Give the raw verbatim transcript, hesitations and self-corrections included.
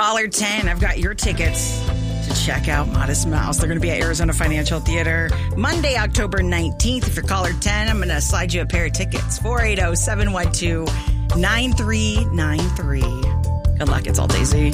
caller ten, I've got your tickets to check out Modest Mouse. They're going to be at Arizona Financial Theater Monday, October nineteenth. If you're caller ten, I'm going to slide you a pair of tickets. four eight zero, seven one two, nine three nine three. Good luck. It's all Daisy.